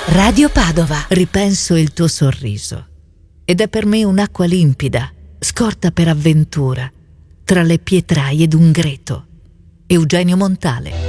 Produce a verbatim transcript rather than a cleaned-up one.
Radio Padova. Ripenso il tuo sorriso ed è per me un'acqua limpida, scorta per avventura, tra le pietraie d'un greto. Eugenio Montale.